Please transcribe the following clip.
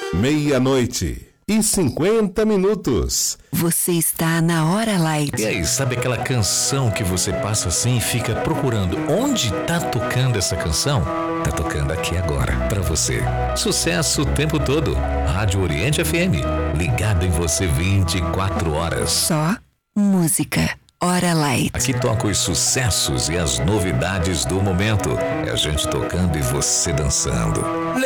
Meia-noite e 50 minutos. Você está na Hora Light. E aí, sabe aquela canção que você passa assim e fica procurando onde tá tocando essa canção? Tá tocando aqui agora, pra você. Sucesso o tempo todo. Rádio Oriente FM, ligado em você 24 horas. Só música. Hora Light. Aqui toca os sucessos e as novidades do momento. É a gente tocando e você dançando.